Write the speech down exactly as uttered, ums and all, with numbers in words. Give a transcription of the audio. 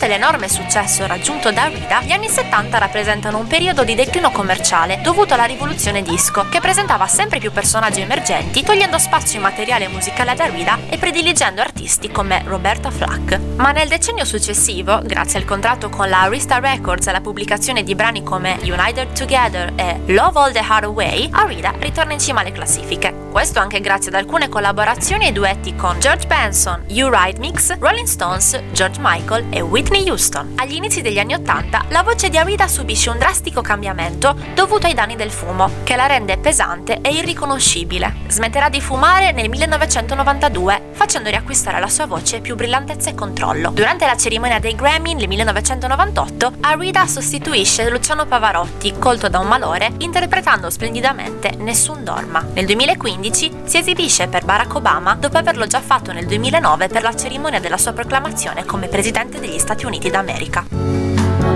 Nonostante l'enorme successo raggiunto da Rita, gli anni settanta rappresentano un periodo di declino commerciale dovuto alla rivoluzione disco, che presentava sempre più personaggi emergenti, togliendo spazio immateriale musicale ad Rita e prediligendo artisti come Roberta Flack. Ma nel decennio successivo, grazie al contratto con la Arista Records e alla pubblicazione di brani come United Together e Love All the Hard Way, Rita ritorna in cima alle classifiche. Questo anche grazie ad alcune collaborazioni e duetti con George Benson, Eurythmics, Rolling Stones, George Michael e Whitney Houston. Agli inizi degli anni Ottanta, la voce di Rita subisce un drastico cambiamento dovuto ai danni del fumo, che la rende pesante e irriconoscibile. Smetterà di fumare nel millenovecentonovantadue, facendo riacquistare alla sua voce più brillantezza e controllo. Durante la cerimonia dei Grammy nel millenovecentonovantotto, Rita sostituisce Luciano Pavarotti, colto da un malore, interpretando splendidamente Nessun dorma. Nel duemilaquindici si esibisce per Barack Obama dopo averlo già fatto nel duemilanove per la cerimonia della sua proclamazione come presidente degli Stati Uniti d'America.